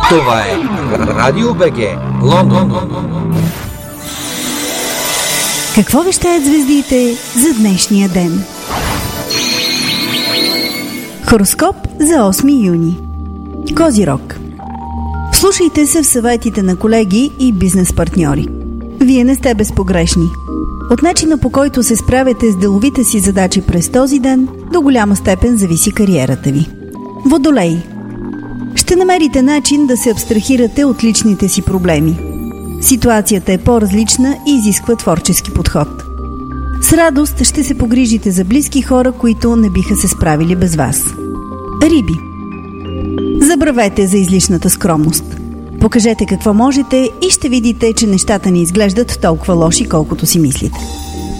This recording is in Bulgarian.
Това е Радио БГ, Лондон. Какво вещаят звездите за днешния ден? Хороскоп за 8 юни. Козирог. Вслушайте се в съветите на колеги и бизнес партньори. Вие не сте безпогрешни. От начина, по който се справяте с деловите си задачи през този ден, до голяма степен зависи кариерата ви. Водолей. Ще намерите начин да се абстрахирате от личните си проблеми. Ситуацията е по-различна и изисква творчески подход. С радост ще се погрижите за близки хора, които не биха се справили без вас. Риби. Забравете за излишната скромност. Покажете какво можете и ще видите, че нещата не изглеждат толкова лоши, колкото си мислите.